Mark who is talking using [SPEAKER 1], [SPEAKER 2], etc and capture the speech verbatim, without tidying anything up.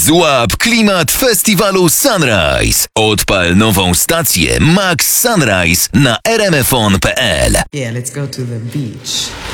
[SPEAKER 1] Złap klimat festiwalu Sunrise. Odpal nową stację Max Sunrise na r m f on kropka p l.
[SPEAKER 2] Yeah, let's go to the beach.